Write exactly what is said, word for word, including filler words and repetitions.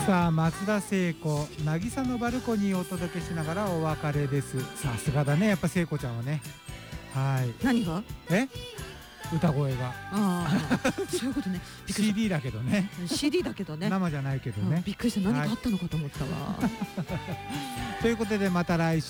さあ松田聖子渚のバルコニーをお届けしながらお別れです。さすがだねやっぱ聖子ちゃんはね。はい。 何が？ え歌声が。 ああそういうことね。 シーディー だけどね。 シーディー だけどね。 生じゃないけどね。 びっくりした。何があったのかと思ったわ。 ということでまた来週